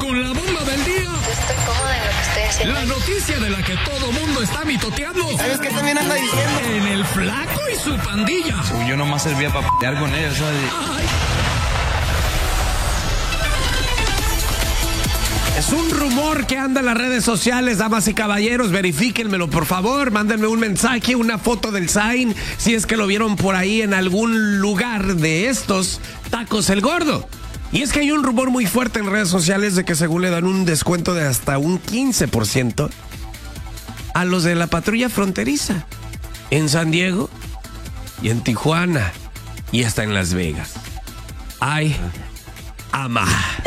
con la bomba del día. Yo estoy cómoda en lo que estoy haciendo. La noticia de la que todo mundo está mitoteando. ¿Sabes qué también anda diciendo? En el Flaco y su pandilla. Yo nomás servía para pelear con ellos, ¿sabes? Ay. Es un rumor que anda en las redes sociales, damas y caballeros, verifíquenmelo por favor, mándenme un mensaje, una foto del sign, si es que lo vieron por ahí en algún lugar de estos Tacos el Gordo. Y es que hay un rumor muy fuerte en redes sociales de que según le dan un descuento de hasta un 15% a los de la patrulla fronteriza en San Diego y en Tijuana y hasta en Las Vegas. Ay, ama.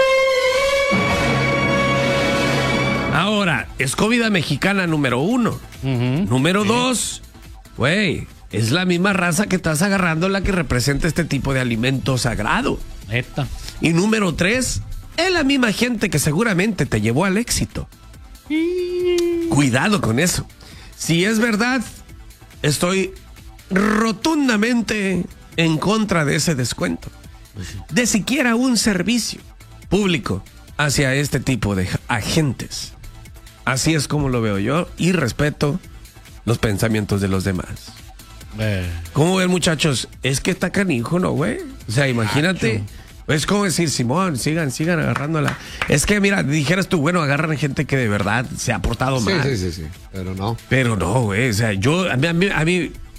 Ahora, es comida mexicana número 1. Número 2, güey, es la misma raza que estás agarrando la que representa este tipo de alimento sagrado. Neta. Y número 3, es la misma gente que seguramente te llevó al éxito. Cuidado con eso. Si es verdad, estoy rotundamente en contra de ese descuento. De siquiera un servicio público hacia este tipo de agentes. Así es como lo veo yo y respeto los pensamientos de los demás. ¿Cómo ven, muchachos? Es que está canijo, ¿no, güey? O sea, imagínate. Es como decir, Simón, sigan agarrándola. Es que, mira, dijeras tú, bueno, agarran gente que de verdad se ha portado mal. Sí, pero no. Pero no, güey. O sea, a mí,